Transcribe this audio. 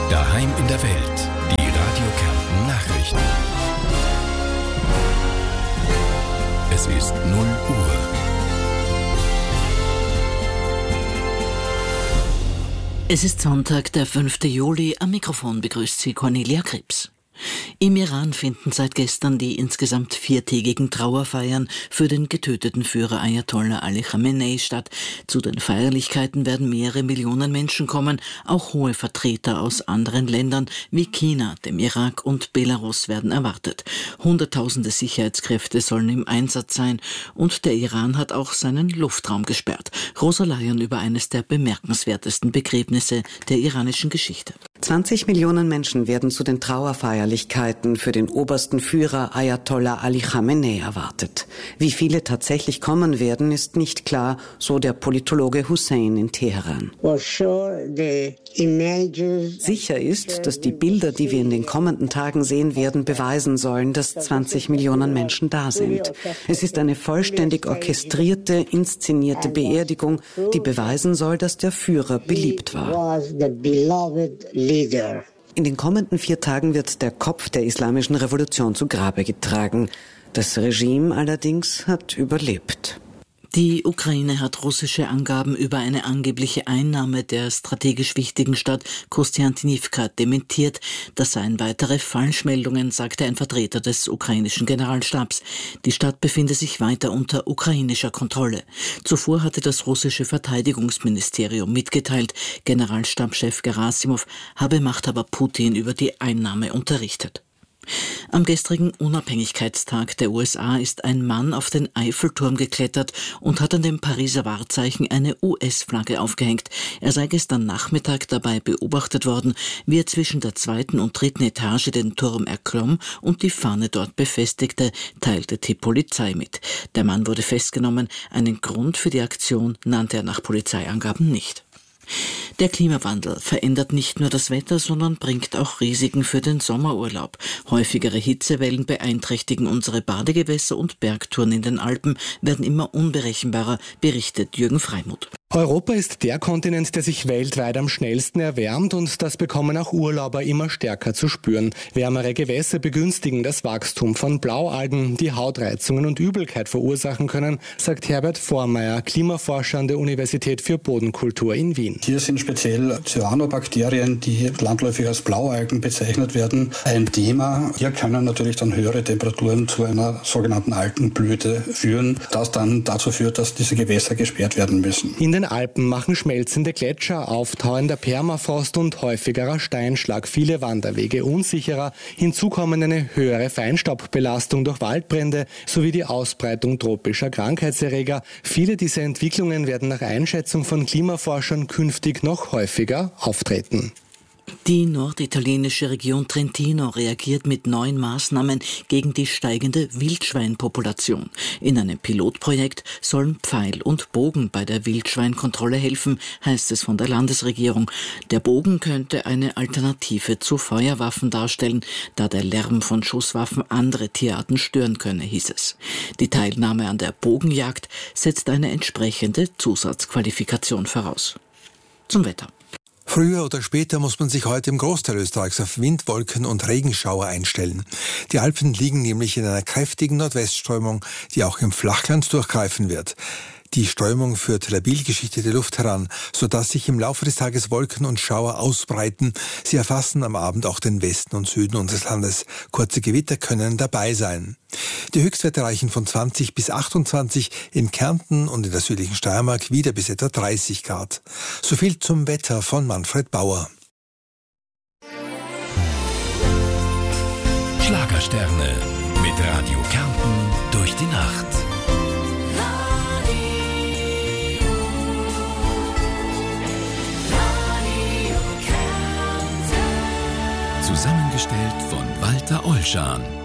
Daheim in der Welt. Die Radio Kärnten Nachrichten. Es ist 0 Uhr. Es ist Sonntag, der 5. Juli. Am Mikrofon begrüßt Sie Cornelia Krebs. Im Iran finden seit gestern die insgesamt 4-tägigen Trauerfeiern für den getöteten Führer Ayatollah Ali Khamenei statt. Zu den Feierlichkeiten werden mehrere Millionen Menschen kommen. Auch hohe Vertreter aus anderen Ländern wie China, dem Irak und Belarus werden erwartet. Hunderttausende Sicherheitskräfte sollen im Einsatz sein und der Iran hat auch seinen Luftraum gesperrt. Rosa Layen über eines der bemerkenswertesten Begräbnisse der iranischen Geschichte. 20 Millionen Menschen werden zu den Trauerfeierlichkeiten für den obersten Führer Ayatollah Ali Khamenei erwartet. Wie viele tatsächlich kommen werden, ist nicht klar, so der Politologe Hussein in Teheran. Sicher ist, dass die Bilder, die wir in den kommenden Tagen sehen werden, beweisen sollen, dass 20 Millionen Menschen da sind. Es ist eine vollständig orchestrierte, inszenierte Beerdigung, die beweisen soll, dass der Führer beliebt war. In den kommenden 4 Tagen wird der Kopf der Islamischen Revolution zu Grabe getragen. Das Regime allerdings hat überlebt. Die Ukraine hat russische Angaben über eine angebliche Einnahme der strategisch wichtigen Stadt Kostiantynivka dementiert. Das seien weitere Falschmeldungen, sagte ein Vertreter des ukrainischen Generalstabs. Die Stadt befinde sich weiter unter ukrainischer Kontrolle. Zuvor hatte das russische Verteidigungsministerium mitgeteilt, Generalstabschef Gerasimov habe Machthaber Putin über die Einnahme unterrichtet. Am gestrigen Unabhängigkeitstag der USA ist ein Mann auf den Eiffelturm geklettert und hat an dem Pariser Wahrzeichen eine US-Flagge aufgehängt. Er sei gestern Nachmittag dabei beobachtet worden, wie er zwischen der 2. und 3. Etage den Turm erklomm und die Fahne dort befestigte, teilte die Polizei mit. Der Mann wurde festgenommen. Einen Grund für die Aktion nannte er nach Polizeiangaben nicht. Der Klimawandel verändert nicht nur das Wetter, sondern bringt auch Risiken für den Sommerurlaub. Häufigere Hitzewellen beeinträchtigen unsere Badegewässer und Bergtouren in den Alpen werden immer unberechenbarer, berichtet Jürgen Freimuth. Europa ist der Kontinent, der sich weltweit am schnellsten erwärmt und das bekommen auch Urlauber immer stärker zu spüren. Wärmere Gewässer begünstigen das Wachstum von Blaualgen, die Hautreizungen und Übelkeit verursachen können, sagt Herbert Vormeier, Klimaforscher an der Universität für Bodenkultur in Wien. Hier sind speziell Cyanobakterien, die landläufig als Blaualgen bezeichnet werden, ein Thema. Hier können natürlich dann höhere Temperaturen zu einer sogenannten Algenblüte führen, das dann dazu führt, dass diese Gewässer gesperrt werden müssen. In den Alpen machen schmelzende Gletscher, auftauender Permafrost und häufigerer Steinschlag viele Wanderwege unsicherer. Hinzu kommen eine höhere Feinstaubbelastung durch Waldbrände sowie die Ausbreitung tropischer Krankheitserreger. Viele dieser Entwicklungen werden nach Einschätzung von Klimaforschern künftig noch häufiger auftreten. Die norditalienische Region Trentino reagiert mit neuen Maßnahmen gegen die steigende Wildschweinpopulation. In einem Pilotprojekt sollen Pfeil und Bogen bei der Wildschweinkontrolle helfen, heißt es von der Landesregierung. Der Bogen könnte eine Alternative zu Feuerwaffen darstellen, da der Lärm von Schusswaffen andere Tierarten stören könne, hieß es. Die Teilnahme an der Bogenjagd setzt eine entsprechende Zusatzqualifikation voraus. Zum Wetter. Früher oder später muss man sich heute im Großteil Österreichs auf Wind, Wolken und Regenschauer einstellen. Die Alpen liegen nämlich in einer kräftigen Nordwestströmung, die auch im Flachland durchgreifen wird. Die Strömung führt labil geschichtete Luft heran, sodass sich im Laufe des Tages Wolken und Schauer ausbreiten. Sie erfassen am Abend auch den Westen und Süden unseres Landes. Kurze Gewitter können dabei sein. Die Höchstwerte reichen von 20 bis 28, in Kärnten und in der südlichen Steiermark wieder bis etwa 30 Grad. So viel zum Wetter von Manfred Bauer. Schlagersterne mit Radio Kärnten durch die Nacht. Zusammengestellt von Walter Olschan.